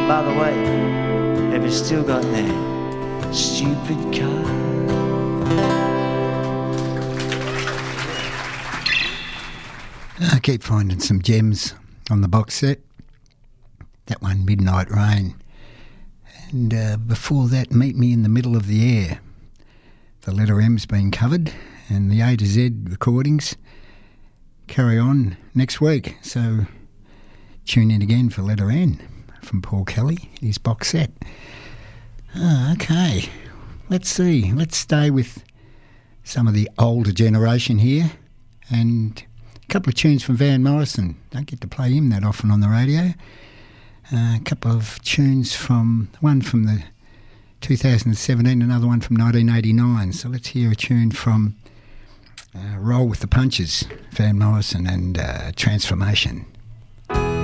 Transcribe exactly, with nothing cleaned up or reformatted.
By the way, have you still got that stupid car? I keep finding some gems on the box set. That one, Midnight Rain. And uh, before that, Meet Me in the Middle of the Air. The letter M's been covered, and the A to Z recordings carry on next week. So tune in again for letter N from Paul Kelly, his box set. Oh, okay, let's see. Let's stay with some of the older generation here, and a couple of tunes from Van Morrison. Don't get to play him that often on the radio. Uh, a couple of tunes from, one from the two thousand seventeen, another one from nineteen eighty-nine. So let's hear a tune from uh, Roll with the Punches, Van Morrison, and uh, Transformation.